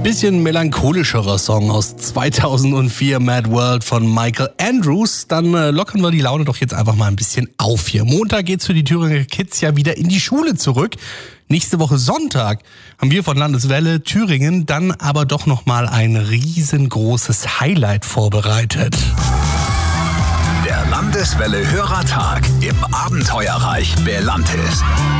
Bisschen melancholischerer Song aus 2004, Mad World von Michael Andrews. Dann lockern wir die Laune doch jetzt einfach mal ein bisschen auf hier. Montag geht's für die Thüringer Kids ja wieder in die Schule zurück. Nächste Woche Sonntag haben wir von Landeswelle Thüringen dann aber doch nochmal ein riesengroßes Highlight vorbereitet. Der Landeswelle Hörertag im Abenteuerreich Belantis.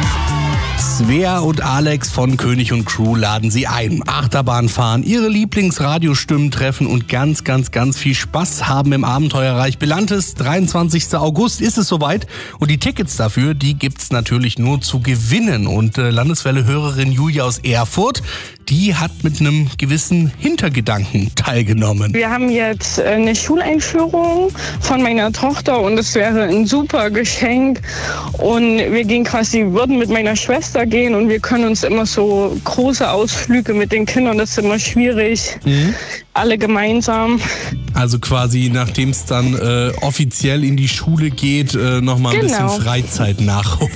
Svea und Alex von König und Crew laden Sie ein. Achterbahn fahren, ihre Lieblingsradiostimmen treffen und ganz viel Spaß haben im Abenteuerreich Belantis. 23. August ist es soweit und die Tickets dafür, die gibt's natürlich nur zu gewinnen. Und Landeswelle-Hörerin Julia aus Erfurt, die hat mit einem gewissen Hintergedanken teilgenommen. Wir haben jetzt eine Schuleinführung von meiner Tochter und es wäre ein super Geschenk. Und wir würden mit meiner Schwester gehen und wir können uns immer so große Ausflüge mit den Kindern, das ist immer schwierig. Alle gemeinsam. Also quasi, nachdem es dann offiziell in die Schule geht, nochmal ein bisschen Freizeit nachholen.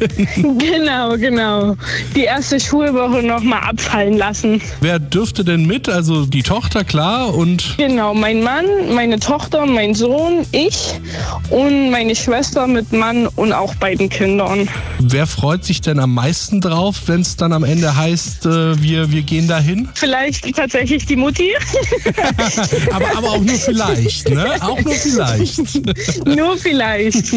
Genau. Die erste Schulwoche nochmal abfallen lassen. Wer dürfte denn mit? Also die Tochter, klar, und... Genau, mein Mann, meine Tochter, mein Sohn, ich und meine Schwester mit Mann und auch beiden Kindern. Wer freut sich denn am meisten drauf, wenn es dann am Ende heißt, wir gehen dahin? Vielleicht tatsächlich die Mutti. aber auch nur vielleicht, ne? Auch nur vielleicht. Nur vielleicht.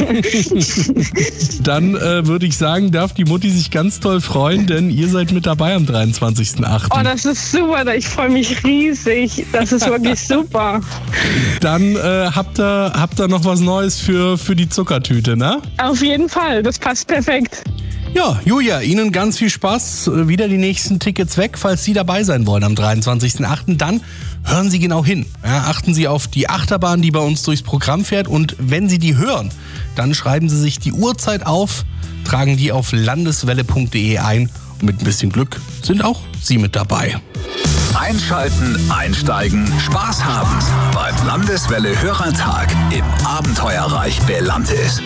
Dann würde ich sagen, darf die Mutti sich ganz toll freuen, denn ihr seid mit dabei am 23.08. Oh, das ist super. Ich freue mich riesig. Das ist wirklich super. Dann habt ihr noch was Neues für die Zuckertüte, ne? Auf jeden Fall. Das passt perfekt. Ja, Julia, Ihnen ganz viel Spaß. Wieder die nächsten Tickets weg, falls Sie dabei sein wollen am 23.08. Dann hören Sie genau hin. Ja, achten Sie auf die Achterbahn, die bei uns durchs Programm fährt. Und wenn Sie die hören, dann schreiben Sie sich die Uhrzeit auf, tragen die auf landeswelle.de ein. Und mit ein bisschen Glück sind auch Sie mit dabei. Einschalten, einsteigen, Spaß haben beim Landeswelle Hörertag im Abenteuerreich Belantis.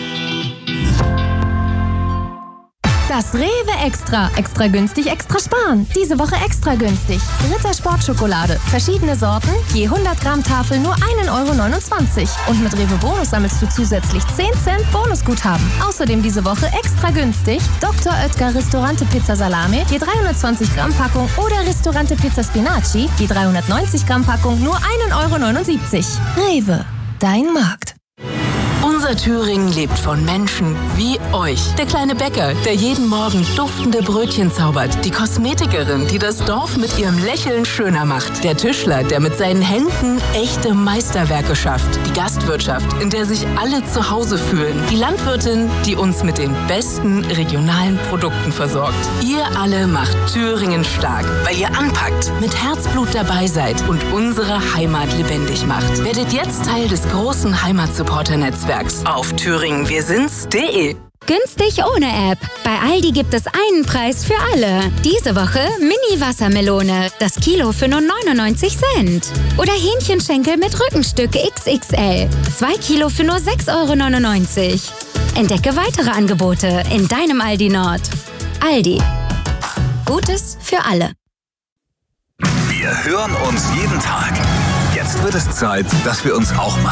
Das Rewe Extra. Extra günstig, extra sparen. Diese Woche extra günstig. Ritter Sportschokolade. Verschiedene Sorten, je 100 Gramm Tafel nur 1,29 €. Und mit Rewe Bonus sammelst du zusätzlich 10 Cent Bonusguthaben. Außerdem diese Woche extra günstig Dr. Oetker Ristorante Pizza Salame, je 320 Gramm Packung oder Ristorante Pizza Spinaci, je 390 Gramm Packung nur 1,79 €. Rewe, dein Markt. Unser Thüringen lebt von Menschen wie euch. Der kleine Bäcker, der jeden Morgen duftende Brötchen zaubert. Die Kosmetikerin, die das Dorf mit ihrem Lächeln schöner macht. Der Tischler, der mit seinen Händen echte Meisterwerke schafft. Die Gastwirtschaft, in der sich alle zu Hause fühlen. Die Landwirtin, die uns mit den besten regionalen Produkten versorgt. Ihr alle macht Thüringen stark, weil ihr anpackt, mit Herzblut dabei seid und unsere Heimat lebendig macht. Werdet jetzt Teil des großen Heimatsupporter-Netzwerks auf thüringenwirsinds.de. Günstig ohne App. Bei Aldi gibt es einen Preis für alle. Diese Woche Mini-Wassermelone. Das Kilo für nur 99 Cent. Oder Hähnchenschenkel mit Rückenstück XXL. 2 Kilo für nur 6,99 €. Entdecke weitere Angebote in deinem Aldi Nord. Aldi. Gutes für alle. Wir hören uns jeden Tag. Jetzt wird es Zeit, dass wir uns auch mal